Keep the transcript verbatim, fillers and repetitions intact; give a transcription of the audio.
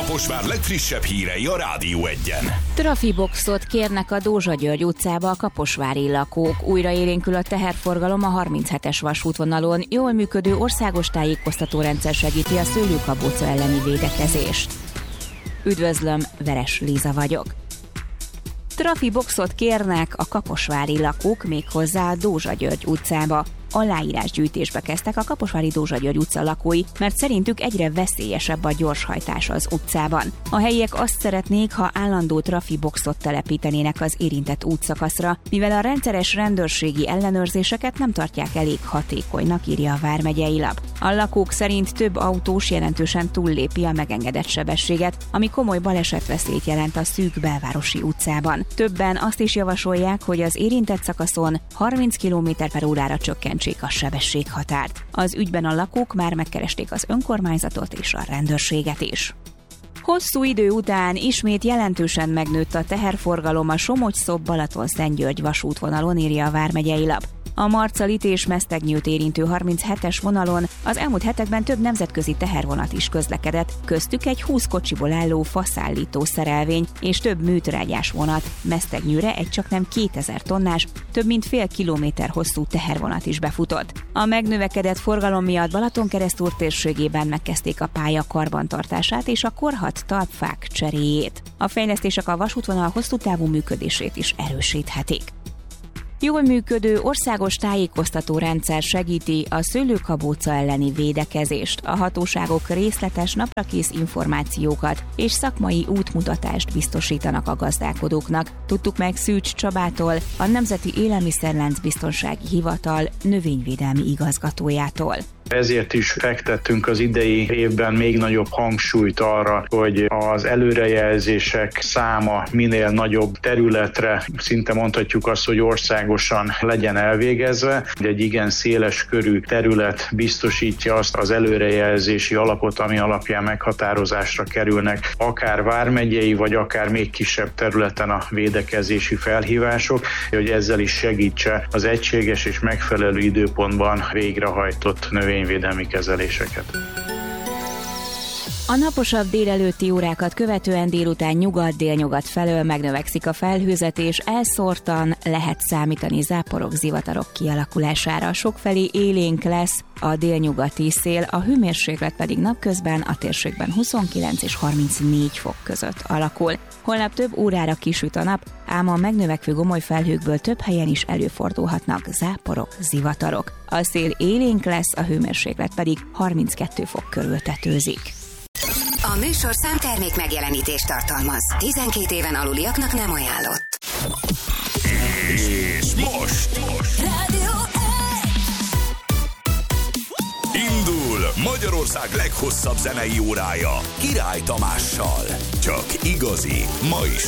Kaposvár legfrissebb hírei a Rádió Egyen. Trafiboxot kérnek a Dózsa György utcába a kaposvári lakók. Újraélénkül a teherforgalom a harminchetes vasútvonalon. Jól működő országos tájékoztatórendszer segíti a szőlőkabóca elleni védekezést. Üdvözlöm, Veres Líza vagyok. Trafiboxot kérnek a kaposvári lakók, méghozzá a Dózsa György utcába. Aláírásgyűjtésbe kezdtek a kaposvári Dózsa György utca lakói, mert szerintük egyre veszélyesebb a gyorshajtás az utcában. A helyiek azt szeretnék, ha állandó trafiboxot telepítenének az érintett útszakaszra, mivel a rendszeres rendőrségi ellenőrzéseket nem tartják elég hatékonynak, írja a vármegyei lap. A lakók szerint több autós jelentősen túllépi a megengedett sebességet, ami komoly balesetveszélyt jelent a szűk belvárosi utcában. Többen azt is javasolják, hogy az érintett szakaszon harminc kilométer per órára csökkentsék a sebességhatárt. Az ügyben a lakók már megkeresték az önkormányzatot és a rendőrséget is. Hosszú idő után ismét jelentősen megnőtt a teherforgalom a Somogy-Szob-Balatonszentgyörgy vasútvonalon, írja a vármegyei lap. A Marcalit és Mesztegnyőt érintő harminchetes vonalon az elmúlt hetekben több nemzetközi tehervonat is közlekedett, köztük egy húsz kocsiból álló faszállító szerelvény és több műtrágyás vonat. Mesztegnyőre egy csaknem kétezer tonnás, több mint fél kilométer hosszú tehervonat is befutott. A megnövekedett forgalom miatt Balatonkeresztúr térségében megkezdték a pálya karbantartását és a korhadt talpfák cseréjét. A fejlesztések a vasútvonal hosszú távú működését is erősíthetik. Jól működő országos tájékoztatórendszer segíti a szőlőkabóca elleni védekezést. A hatóságok részletes naprakész információkat és szakmai útmutatást biztosítanak a gazdálkodóknak. Tudtuk meg Szűcs Csabától, a Nemzeti Élelmiszerlánc Biztonsági Hivatal növényvédelmi igazgatójától. Ezért is fektettünk az idei évben még nagyobb hangsúlyt arra, hogy az előrejelzések száma minél nagyobb területre, szinte mondhatjuk azt, hogy országosan legyen elvégezve. Egy igen széles körű terület biztosítja azt az előrejelzési alapot, ami alapján meghatározásra kerülnek akár vármegyei, vagy akár még kisebb területen a védekezési felhívások, hogy ezzel is segítse az egységes és megfelelő időpontban végrehajtott növényvédelmi kezeléseket. A naposabb délelőtti órákat követően délután nyugat-délnyugat felől megnövekszik a felhőzet, elszórtan lehet számítani záporok, zivatarok kialakulására. Sokfelé élénk lesz a délnyugati szél, a hőmérséklet pedig napközben a térségben huszonkilenc és harmincnégy fok között alakul. Holnap több órára kisüt a nap, ám a megnövekvő gomoly felhőkből több helyen is előfordulhatnak záporok, zivatarok. A szél élénk lesz, a hőmérséklet pedig harminckettő fok körül tetőzik. A műsor számtermék megjelenítést tartalmaz. tizenkét éven aluliaknak nem ajánlott. És most, most. Rádió Indul Magyarország leghosszabb zenei órája Király Tamással. Csak igazi, ma is